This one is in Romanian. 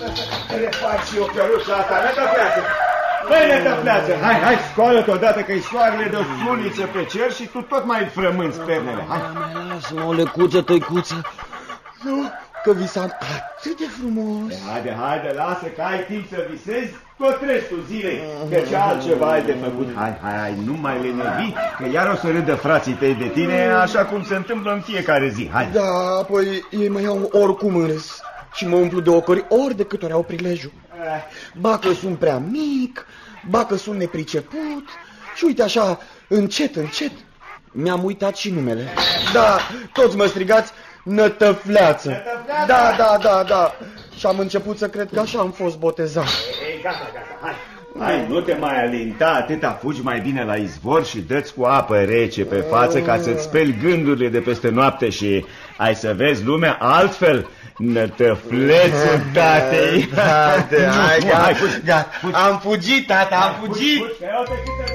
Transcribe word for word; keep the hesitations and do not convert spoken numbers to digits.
Să le fac și eu căruța asta, nătăfleață! Băi, nătăfleață, hai, hai, scoală-te odată că-i soarele de o suliță pe cer și tu tot mai frămânți pernele, hai! Lasă-mă, o lecuță, tăicuță. Nu, că visam atât de frumos. Haide, haide, lasă că ai timp să visezi tot restul zilei, că ce altceva ai de făcut. Hai, hai, hai, nu mai lenevi, că iar o să râdă frații tăi de tine, așa cum se întâmplă în fiecare zi, hai. Da, apoi ei mă iau oricum în râs și mă umplu de ocări ori de câte ori au prilejul. Ba că sunt prea mic, ba că sunt nepriceput și uite așa, încet, încet, mi-am uitat și numele. Da, toți mă strigați Nătăfleață. Nătăfleață? Da, da, da, da. Și am început să cred că așa am fost botezat. Ei, gata, gata, hai. Hai, nu te mai alinta, atâta, fugi mai bine la izvor și dă-ți cu apă rece pe față ca să-ți speli gândurile de peste noapte și ai să vezi lumea altfel. Nătăflețul tatei. Hai, hai, gata, am fugit, tata, am fugit. Fugi, fugi,